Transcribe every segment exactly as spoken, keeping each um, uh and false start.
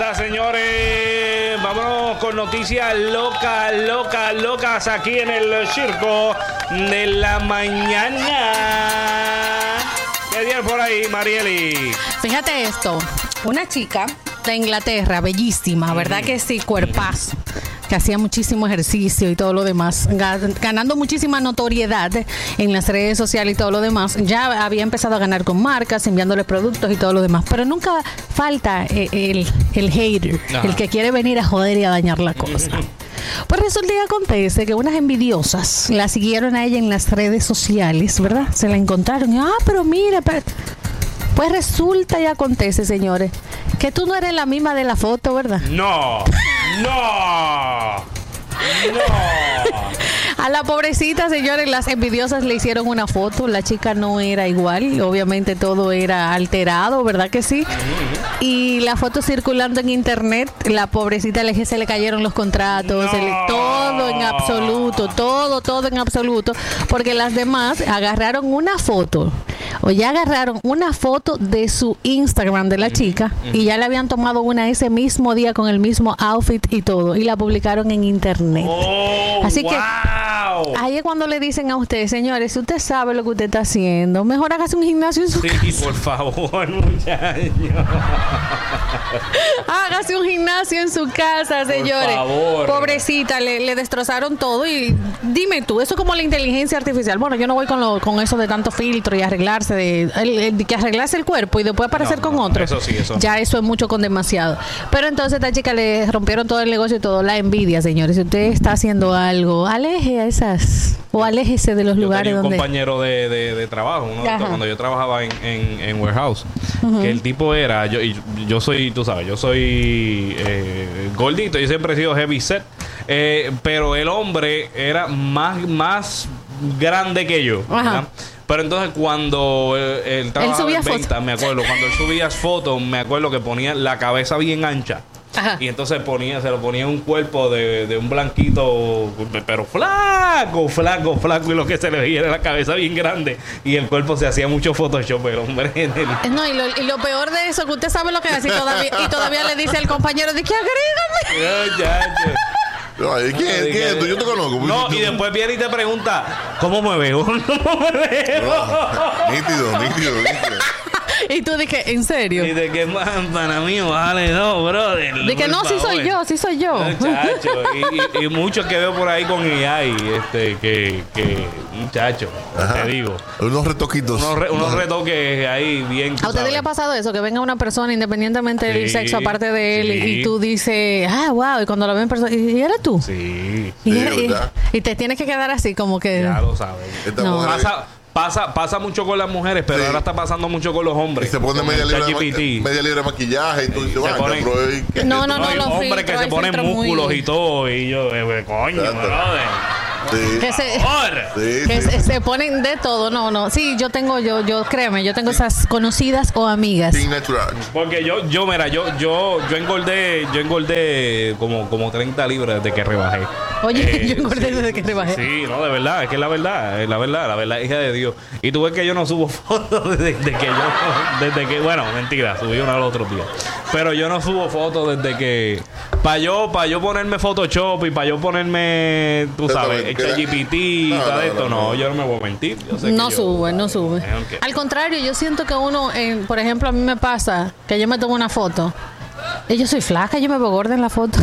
está, señores. Vámonos con noticias locas, locas, locas aquí en el circo de la mañana. ¿Qué día por ahí, Marieli? Fíjate esto. Una chica de Inglaterra, bellísima, ¿verdad que sí? Cuerpazo, que hacía muchísimo ejercicio y todo lo demás, ganando muchísima notoriedad en las redes sociales y todo lo demás. Ya había empezado a ganar con marcas, enviándole productos y todo lo demás, pero nunca falta el, el, el hater, Ajá. el que quiere venir a joder y a dañar la cosa. Pues resulta y acontece que unas envidiosas la siguieron a ella en las redes sociales, ¿verdad? Se la encontraron y, ah, pero mira, pero... pues resulta y acontece, señores, que tú no eres la misma de la foto, ¿verdad? No, no, no. A la pobrecita, señores, las envidiosas le hicieron una foto. La chica no era igual. Obviamente todo era alterado, ¿verdad que sí? Uh-huh. Y la foto circulando en internet, la pobrecita le, se le cayeron los contratos. No. Se le, todo en absoluto, todo, todo en absoluto. Porque las demás agarraron una foto. O ya agarraron una foto de su Instagram de la uh-huh. chica. Uh-huh. Y ya le habían tomado una ese mismo día con el mismo outfit y todo. Y la publicaron en internet. Oh, Así wow. que... ahí es cuando le dicen a usted, señores, si usted sabe lo que usted está haciendo, mejor hágase un gimnasio en su sí, casa. Sí, por favor, muchachos. Hágase un gimnasio en su casa, señores. Por favor. Pobrecita, le, le destrozaron todo. Y dime tú, eso es como la inteligencia artificial. Bueno, yo no voy con, lo, con eso de tanto filtro y arreglarse, de, el, el, que arreglarse el cuerpo y después aparecer no, con no, otro. Eso sí, eso. Ya eso es mucho con demasiado. Pero entonces a esta chica le rompieron todo el negocio y todo. La envidia, señores. Si usted está haciendo algo, aleje a esas... o aléjese de los yo lugares tenía un donde... compañero de, de, de trabajo, uno de, cuando yo trabajaba en, en, en warehouse, uh-huh. que el tipo era, yo, yo soy, tú sabes, yo soy eh, gordito, yo siempre he sido heavy set, eh, pero el hombre era más, más grande que yo, ¿verdad? Pero entonces cuando él, él trabajaba en venta, me acuerdo, cuando él subía fotos, me acuerdo que ponía la cabeza bien ancha. Ajá. Y entonces ponía, se lo ponía un cuerpo de, de un blanquito, pero flaco, flaco, flaco, y lo que se le veía era la cabeza bien grande. Y el cuerpo se hacía mucho Photoshop, el hombre. No, y lo, y lo peor de eso, que usted sabe lo que hace y todavía, y todavía le dice al compañero de que agrégame. No, ya, ya. No, ¿quién, ¿quién, ¿quién es tú? Yo te conozco. No, y después viene y te pregunta, ¿cómo me veo? ¿Cómo me veo? No, nítido, nítido, nítido. Y tú dije, ¿en serio? Y de que para mí vale, no, brother. De que no, sí soy yo, sí soy yo. Muchacho, y, y, y muchos que veo por ahí con A I, este, que, que muchacho, te digo. Unos retoquitos. Unos, re, unos retoques ahí bien. ¿A ustedes le ha pasado eso? Que venga una persona independientemente del sí, sexo, aparte de él, sí. y, y tú dices, ah, wow, y cuando lo ven persona, ¿y eres tú? Sí. Y, sí, y, y te tienes que quedar así, como que. Ya lo sabes. No. Pasa. Pasa, pasa mucho con las mujeres, pero sí. ahora está pasando mucho con los hombres. Y se pone media libre, de, media libre de maquillaje y tú dices, se ponen, pero, no, no, no, no, los hombres que se ponen músculos muy... y todo. Y yo, eh, coño, brother. Sí. Que, se, sí, que sí. Se, se ponen de todo, no, no. Sí, yo tengo, yo, yo, créeme, yo tengo esas conocidas o amigas. Sin natural. Porque yo, yo, mira, yo, yo, yo engordé, yo engordé como, como treinta libras desde que rebajé. Oye, eh, yo engordé sí, desde que rebajé. Sí, no, de verdad, es que es la verdad, es la verdad, la verdad, hija de Dios. Y tú ves que yo no subo fotos desde, desde que yo, desde que, bueno, mentira, subí una al otro día. Pero yo no subo fotos desde que, para yo, para yo ponerme Photoshop y para yo ponerme, tú sabes, ChatGPT y no, todo no, esto, no, no, yo no me voy a mentir. Yo sé no que sube, yo, no sube. Okay. Al contrario, yo siento que uno, eh, por ejemplo, a mí me pasa que yo me tomo una foto y yo soy flaca, yo me veo gorda en la foto.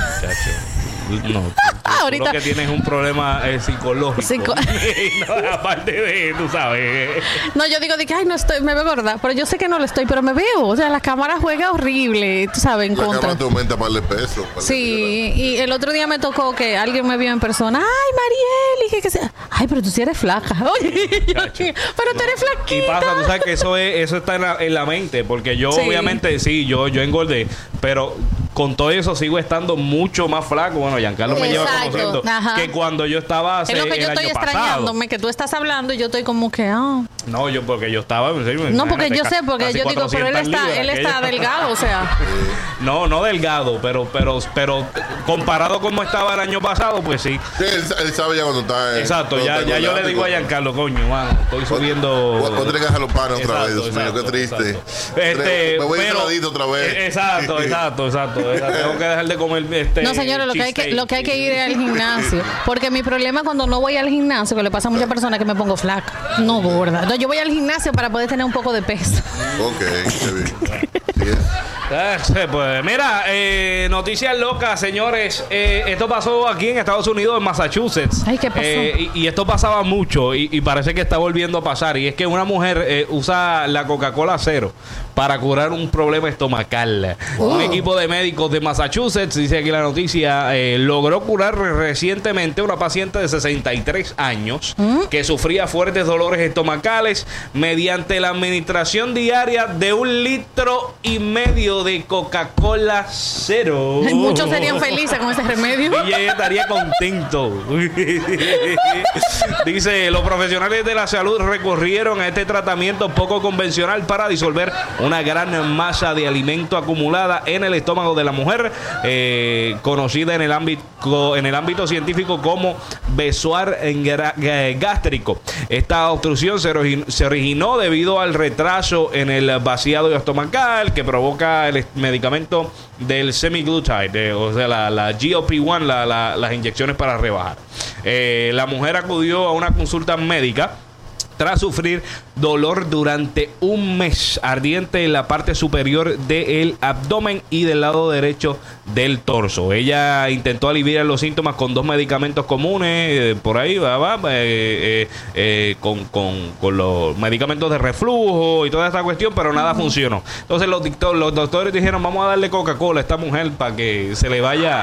No, tú, tú ahorita lo que tienes un problema eh, psicológico. Psico no, aparte de, tú sabes. No, yo digo de que ay, no estoy, me veo gorda, pero yo sé que no lo estoy, pero me veo. O sea, la cámara juega horrible, tú sabes, en la contra. La cámara te aumenta para el peso. Para sí, y el otro día me tocó que alguien me vio en persona. Ay, Marieli, que, que sea. Ay, pero tú sí eres flaca. Oye, yo, pero tú eres flaquita. Y pasa, tú sabes que eso es, eso está en la, en la mente, porque yo sí. obviamente sí, yo, yo engordé, pero con todo eso sigo estando mucho más flaco. Bueno, Giancarlo me lleva conociendo Ajá. que cuando yo estaba hace es lo que el yo estoy año extrañándome, pasado. que tú estás hablando y yo estoy como que, ah. No, yo porque yo estaba... En serio, No, porque yo casi sé, porque yo digo, pero él está, libras, él está aquello. delgado, o sea. No, no delgado, pero, pero, pero comparado como estaba el año pasado, pues sí. Sí, él, él sabe ya cuando está. Exacto, cuando ya, está ya yo le digo a gordito. Giancarlo, coño, mano, estoy subiendo. Voy a tener que dejar los panes otra vez, Exacto, Dios mío, qué exacto, triste. exacto. Este, Me voy a ir pero- saladito otra vez. Eh, Exacto, exacto, exacto. Esa- Tengo que dejar de comer este. No, señores, lo que hay que, lo que hay que ir es al gimnasio. Porque mi problema cuando no voy al gimnasio, que le pasa a muchas personas, que me pongo flaca, no gorda. Entonces yo voy al gimnasio para poder tener un poco de peso. Ok, qué bien. Sí, es. Eh, sí, pues, mira, eh, noticias locas, señores. Eh, esto pasó aquí en Estados Unidos, en Massachusetts. Ay, ¿qué pasó? Eh, y, y esto pasaba mucho y, y parece que está volviendo a pasar. Y es que una mujer eh, usa la Coca-Cola cero para curar un problema estomacal. Wow. Un equipo de médicos de Massachusetts, dice aquí la noticia, eh, logró curar recientemente a una paciente de sesenta y tres años ¿Mm? que sufría fuertes dolores estomacales mediante la administración diaria de un litro y medio de Coca-Cola cero. Muchos serían felices con ese remedio. Y ella estaría contento. Dice, los profesionales de la salud recurrieron a este tratamiento poco convencional para disolver una gran masa de alimento acumulada en el estómago de la mujer, eh, conocida en el ámbito, en el ámbito científico como besoar gástrico. Esta obstrucción se originó, se originó debido al retraso en el vaciado estomacal que provoca el medicamento del semaglutide, de, o sea, la, la G O P uno, la, la, las inyecciones para rebajar. Eh, la mujer acudió a una consulta médica tras sufrir dolor durante un mes ardiente en la parte superior del abdomen y del lado derecho del torso. Ella intentó aliviar los síntomas con dos medicamentos comunes, eh, por ahí va, va eh, eh, eh, con, con, con los medicamentos de reflujo y toda esta cuestión, pero nada funcionó. Entonces los, dicto, los doctores dijeron, vamos a darle Coca-Cola a esta mujer para que se le vaya...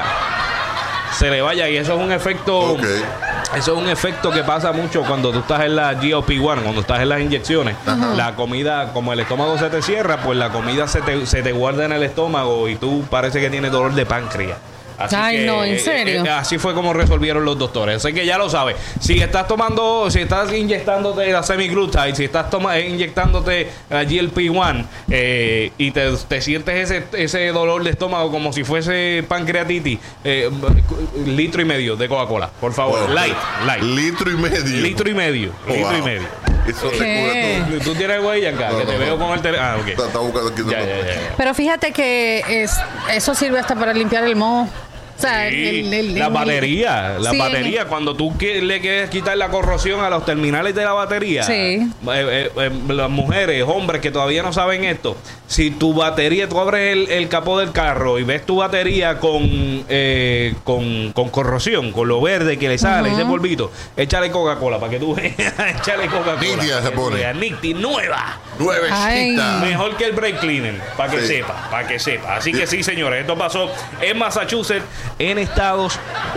se le vaya, y eso es un efecto Okay. eso es un efecto que pasa mucho cuando tú estás en la G O P uno, cuando estás en las inyecciones. Ajá. La comida, como el estómago se te cierra, pues la comida se te, se te guarda en el estómago y tú parece que tienes dolor de páncreas. Así Ay, que, no, ¿en serio? eh, eh, así fue como resolvieron los doctores. Así que ya lo sabes. Si estás tomando, si estás inyectándote la semaglutide, si estás toma, eh, inyectándote la G L P uno eh, y te, te sientes ese, ese dolor de estómago como si fuese pancreatitis, eh, litro y medio de Coca-Cola, por favor. Wow. Light, light. Litro y medio. Litro y medio. Oh, litro wow. y medio. Eso te ¿Qué? cura todo. Tú tienes huella acá, No, que no, te no. veo con el teléfono. Ah, ok. Está, está buscando aquí. Ya, ya, ya. Pero fíjate que es, eso sirve hasta para limpiar el moho. O sea, Sí, el, el- la el- batería, la Sí, batería, el- cuando tú que- le quieres quitar la corrosión a los terminales de la batería, Sí. eh, eh, eh, las mujeres, hombres que todavía no saben esto, si tu batería, tú abres el, el capó del carro y ves tu batería con, eh, con, con corrosión, con lo verde que le sale, Ujú. ese polvito, échale Coca-Cola para que tú veas, échale Coca-Cola. Nítida se para que tú pone. veas, nítida, nueva. Nuevecita. Mejor que el brake cleaner, para que Sí. sepa, para que sepa. Así que sí, señores, esto pasó en Massachusetts, en Estados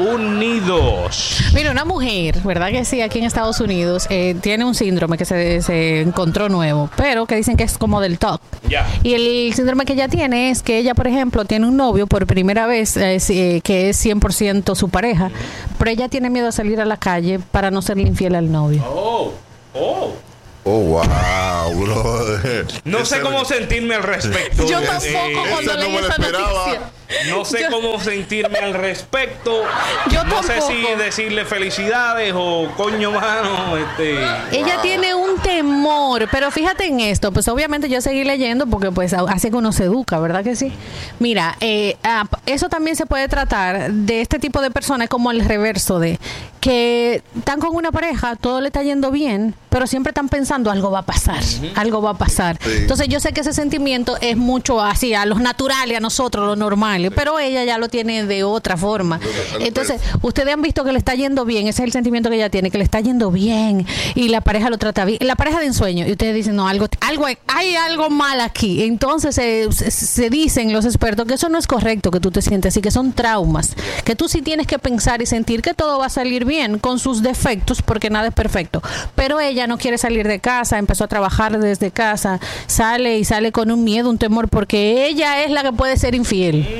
Unidos. Mira, una mujer, ¿verdad que sí? Aquí en Estados Unidos eh, tiene un síndrome que se, se encontró nuevo, pero que dicen que es como del T O C. Ya. Y el síndrome que ella tiene es que ella, por ejemplo, tiene un novio por primera vez, eh, sí, eh, que es cien por ciento su pareja, pero ella tiene miedo a salir a la calle para no serle infiel al novio. Oh, oh. Oh, wow, brother. No sé Ese- cómo sentirme al respecto. Yo Eh, tampoco cuando esa no leí me la esa esperaba. noticia. No sé Yo- cómo sentirme al respecto. Yo no sé si tampoco. decirle felicidades o coño mano. Este. Ella Wow. tiene un temor, pero fíjate en esto, pues obviamente yo seguí leyendo porque pues hace que uno se educa, ¿verdad que sí? Mira, eh, ah, eso también se puede tratar de este tipo de personas como el reverso de que están con una pareja, todo le está yendo bien, pero siempre están pensando algo va a pasar, algo va a pasar. Sí. Entonces yo sé que ese sentimiento es mucho así, a los naturales, a nosotros, los normales, pero ella ya lo tiene de otra forma. Entonces, ustedes han visto que le está yendo bien, ese es el sentimiento que ella tiene, que le está yendo bien y la pareja lo trata bien, la pareja de ensueño, y ustedes dicen, no, algo, algo hay, hay algo mal aquí. Entonces se, se, se dicen los expertos que eso no es correcto, que tú te sientes así, que son traumas, que tú sí tienes que pensar y sentir que todo va a salir bien con sus defectos, porque nada es perfecto. Pero ella no quiere salir de casa, empezó a trabajar desde casa, sale y sale con un miedo, un temor, porque ella es la que puede ser infiel. Y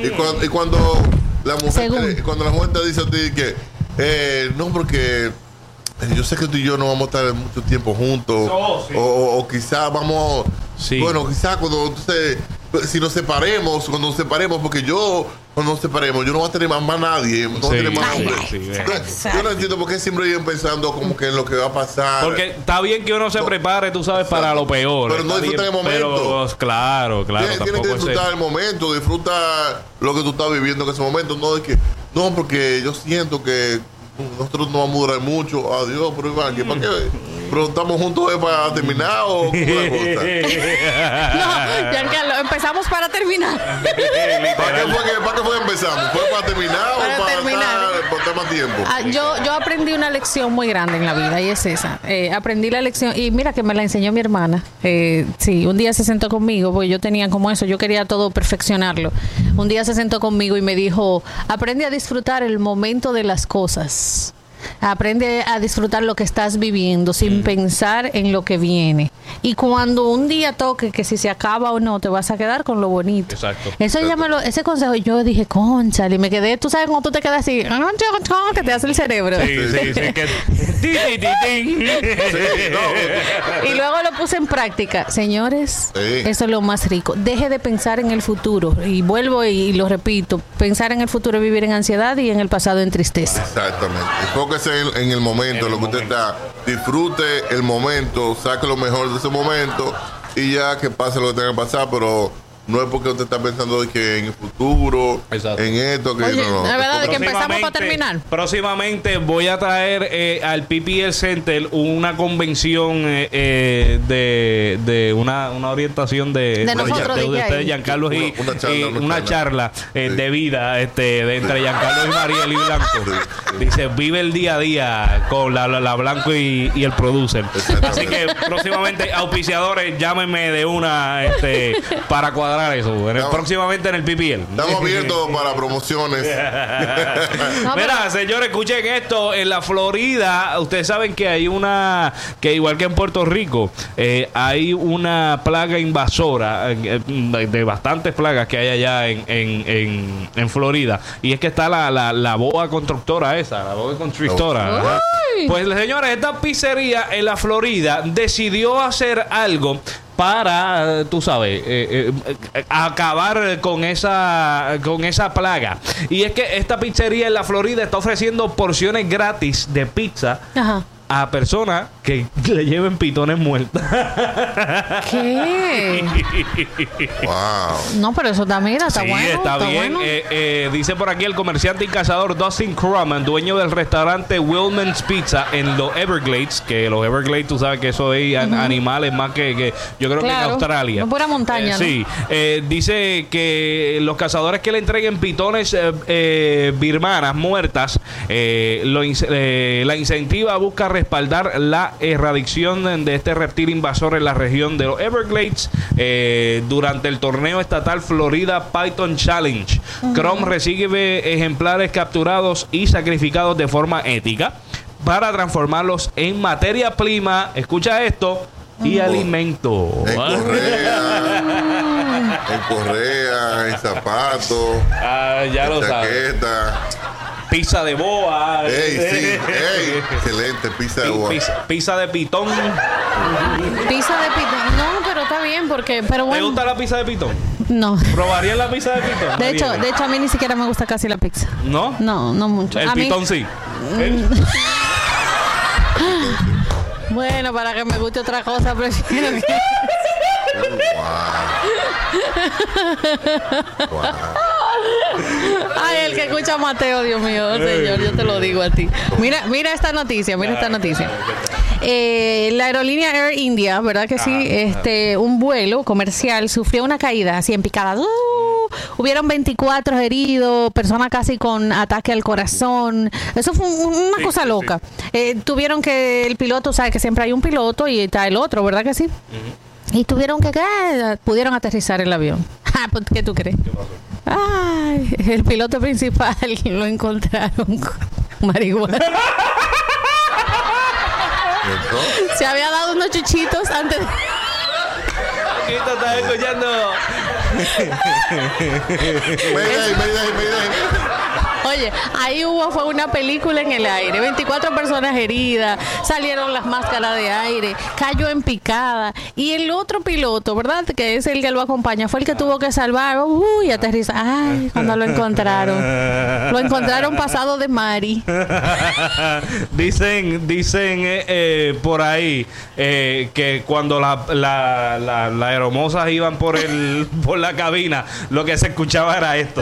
Y cuando, y cuando la mujer Según. te, cuando la mujer te dice a ti que eh, no, porque eh, yo sé que tú y yo no vamos a estar mucho tiempo juntos. Oh, sí. o, o, o quizás vamos. Sí. Bueno, quizás cuando entonces, si nos separemos, cuando nos separemos, porque yo, cuando nos separemos, yo no voy a tener más, más nadie. No voy a Sí, tener más sí, hombres. sí, Entonces, yo no entiendo por qué siempre viven pensando como que en lo que va a pasar. Porque está bien que uno se No. prepare, tú sabes, para lo peor. Pero no Está disfrutan bien, el momento. Pero, claro, claro. Tienes, tienes que tampoco es- disfrutar el momento, disfruta lo que tú estás viviendo en ese momento. No de que, no, porque yo siento que nosotros no vamos a durar mucho. Adiós, pero Iván, ¿qué, ¿para qué? ¿Pero estamos juntos eh, para terminar o cómo es la cosa? No, Giancarlo, empezamos para terminar. ¿Para qué fue que, para qué fue que empezamos? ¿Fue para terminar Para o para terminar. estar, para estar más tiempo? Ah, yo, yo aprendí una lección muy grande en la vida y es esa. Eh, aprendí la lección y mira que me la enseñó mi hermana. Eh, sí, un día se sentó conmigo, porque yo tenía como eso, yo quería todo perfeccionarlo. Un día se sentó conmigo y me dijo, aprende a disfrutar el momento de las cosas. Aprende a disfrutar lo que estás viviendo sin pensar en lo que viene. Y cuando un día toque que si se acaba o no, te vas a quedar con lo bonito. Exacto. Eso ya me lo, ese consejo yo dije, conchale, y me quedé, tú sabes cuando tú te quedas así, que te hace el cerebro. Sí, sí, sí. Que... Ti, ti, ti, ti. Y luego lo puse en práctica. Señores, Sí. eso es lo más rico. Deje de pensar en el futuro. Y vuelvo y lo repito. Pensar en el futuro es vivir en ansiedad y en el pasado en tristeza. Exactamente. Enfóquese en, en el momento, en lo que usted está. Disfrute el momento, saque lo mejor de ese momento y ya que pase lo que tenga que pasar, pero no es porque usted está pensando de que en el futuro, Exacto. en esto, que Oye, no, no. la verdad es que empezamos para Próximamente- terminar. Próximamente voy a traer eh, al P P L Center una convención eh, eh, de, de una, una orientación de, De nosotros, de, ¿de qué ustedes, hay? Giancarlo y Una- una charla, y una una charla, charla. eh, Sí. de vida este, de entre Giancarlo y Mariel y Blanco. Dice, vive el día a día con la, la, la Blanco y, y el producer. Exactamente. Así que próximamente, auspiciadores, llámenme de una este, para cuadrar eso. En el- Estamos- próximamente en el P P L. Estamos abiertos para promociones. No, Mira, señores, escuchen esto. En la Florida, ustedes saben que hay una, que igual que en Puerto Rico, eh, hay una plaga invasora, eh, de bastantes plagas que hay allá en, en, en, en Florida. Y es que está la, la, la boa constructora esa, la boa constructora. Ajá. Pues, señores, esta pizzería en la Florida decidió hacer algo para, tú sabes, eh, eh, eh, acabar con esa con esa plaga. Y es que esta pizzería en la Florida está ofreciendo porciones gratis de pizza Ajá. a personas que le lleven pitones muertas. ¿Qué? Wow. No, pero eso está, mira, está Sí, bueno. está, bien. bueno. Eh, eh, dice por aquí el comerciante y cazador Dustin Crummond, dueño del restaurante Willman's Pizza en los Everglades, que los Everglades, tú sabes que eso es an- animales más que, que yo creo que Claro, en Australia. no pura montaña, Eh, ¿no? Sí, eh, dice que los cazadores que le entreguen pitones eh, eh, birmanas muertas, eh, lo in- eh, la incentiva busca respaldar la erradicación de este reptil invasor en la región de los Everglades eh, durante el torneo estatal Florida Python Challenge. Chrome recibe ejemplares capturados y sacrificados de forma ética para transformarlos en materia prima, escucha esto, y alimento. En correa, en correa, en zapatos, Ah, ya en lo sabes. chaqueta. Pizza de boa. Ey, sí, ey, excelente, pizza de Pi- boa. Pizza, pizza de pitón. Pizza de pitón. No, pero está bien porque, pero ¿Te bueno. gusta la pizza de pitón? No. ¿Probarías la pizza de pitón? De hecho, Mariela? de hecho a mí ni siquiera me gusta casi la pizza. ¿No? No, no mucho. El a mí, pitón sí. ¿Eh? bueno, para que me guste otra cosa, prefiero que... Wow. Wow. Ay, el que escucha a Mateo, Dios mío, señor, yo te lo digo a ti. Mira, mira esta noticia, mira esta noticia. Eh, la aerolínea Air India, ¿verdad que sí? Este, un vuelo comercial sufrió una caída así en picada. Uh, hubieron veinticuatro heridos, personas casi con ataque al corazón. Eso fue un- una Sí, cosa sí, loca. Eh, tuvieron que el piloto, sabe que siempre hay un piloto y está el otro, ¿verdad que sí? Y tuvieron que, que pudieron aterrizar el avión. Ah, pues, ¿qué tú crees? ¿Qué pasó? Ay, el piloto principal lo encontraron con marihuana. Entonces, Se había dado unos chuchitos antes de... Aquí te estás escuchando. Mayday, Mayday, Mayday. Oye, ahí hubo fue una película en el aire, veinticuatro personas heridas, salieron las máscaras de aire, cayó en picada y el otro piloto, ¿verdad? Que es el que lo acompaña, fue el que tuvo que salvar, uy, aterrizar. Ay, cuando lo encontraron. Lo encontraron pasado de Mari. dicen, dicen eh, eh, por ahí eh, que cuando las la, la, la aeromosas iban por el por la cabina, lo que se escuchaba era esto.